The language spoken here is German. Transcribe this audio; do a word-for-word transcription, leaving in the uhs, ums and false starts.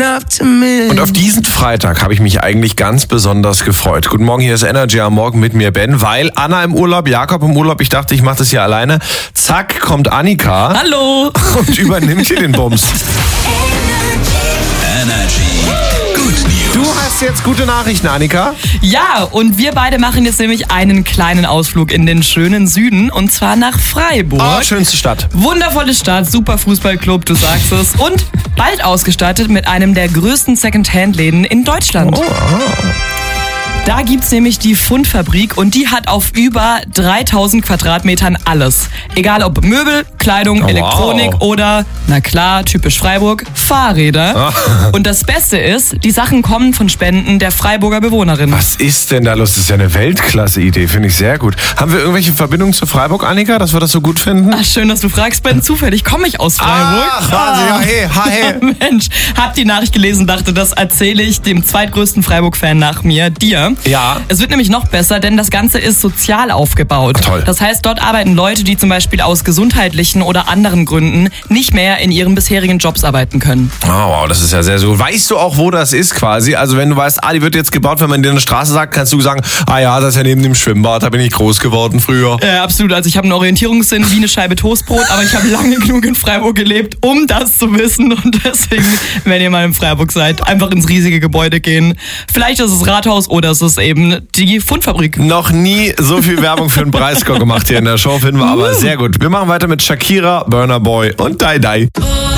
Und auf diesen Freitag habe ich mich eigentlich ganz besonders gefreut. Guten Morgen, hier ist Energy am Morgen mit mir, Ben, weil Anna im Urlaub, Jakob im Urlaub, ich dachte, ich mache das hier alleine. Zack, kommt Annika. Hallo. Und übernimmt hier den Bums. Energy. Good News. Du hast jetzt gute Nachrichten, Annika. Ja, und wir beide machen jetzt nämlich einen kleinen Ausflug in den schönen Süden, und zwar nach Freiburg. Oh, schönste Stadt. Wundervolle Stadt, super Fußballclub, du sagst es. Und bald ausgestattet mit einem der größten Secondhand-Läden in Deutschland. Oh, oh. Da gibt's nämlich die Fundfabrik, und die hat auf über dreitausend Quadratmetern alles. Egal ob Möbel, Kleidung, Oh, Elektronik wow. oder, na klar, typisch Freiburg, Fahrräder. Ah. Und das Beste ist, die Sachen kommen von Spenden der Freiburger Bewohnerin. Was ist denn da los? Das ist ja eine Weltklasse-Idee, finde ich sehr gut. Haben wir irgendwelche Verbindungen zu Freiburg, Annika, dass wir das so gut finden? Ach, schön, dass du fragst, Ben. Zufällig komme ich aus Freiburg. Ach, Wahnsinn, ja, hey, ha, hey. Mensch, hab die Nachricht gelesen, dachte, das erzähle ich dem zweitgrößten Freiburg-Fan nach mir, dir. Ja. Es wird nämlich noch besser, denn das Ganze ist sozial aufgebaut. Ach, toll. Das heißt, dort arbeiten Leute, die zum Beispiel aus gesundheitlichen oder anderen Gründen nicht mehr in ihren bisherigen Jobs arbeiten können. Oh, wow, das ist ja sehr, sehr gut. Weißt du auch, wo das ist quasi? Also wenn du weißt, ah, die wird jetzt gebaut, wenn man dir eine Straße sagt, kannst du sagen, ah ja, das ist ja neben dem Schwimmbad, da bin ich groß geworden früher. Äh, absolut, also ich habe einen Orientierungssinn wie eine Scheibe Toastbrot, aber ich habe lange genug in Freiburg gelebt, um das zu wissen, und deswegen, wenn ihr mal in Freiburg seid, einfach ins riesige Gebäude gehen. Vielleicht ist es Rathaus oder es ist eben die Fundfabrik. Noch nie so viel Werbung für einen Breisgau gemacht hier in der Show, finden wir aber sehr gut. Wir machen weiter mit Shakira, Burna Boy und Dai Dai.